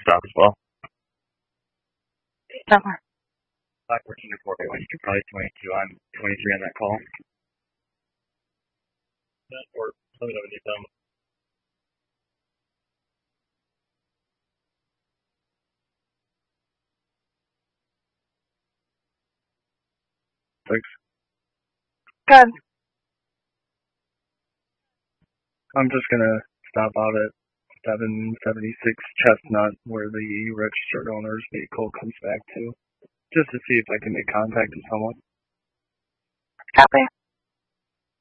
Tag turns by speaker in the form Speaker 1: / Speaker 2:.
Speaker 1: stop as well.
Speaker 2: Somewhere.
Speaker 1: 514 to 481. You could probably 22 on 23 on that call. Or let me know when you're done. Thanks.
Speaker 2: Good.
Speaker 1: I'm just gonna stop out at 776 Chestnut, where the registered owner's vehicle comes back to, just to see if I can make contact with someone.
Speaker 2: Copy.